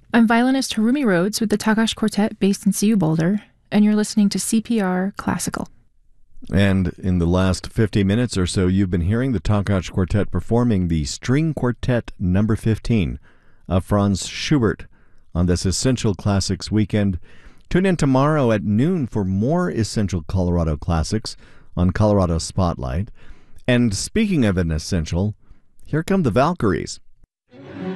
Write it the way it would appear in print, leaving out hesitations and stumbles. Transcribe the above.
I'm violinist Harumi Rhodes with the Takash Quartet based in CU Boulder, and you're listening to CPR Classical. And in the last 50 minutes or so, you've been hearing the Takash Quartet performing the String Quartet number 15 of Franz Schubert on this Essential Classics weekend. Tune in tomorrow at noon for more Essential Colorado Classics on Colorado Spotlight. And speaking of an essential, here come the Valkyries.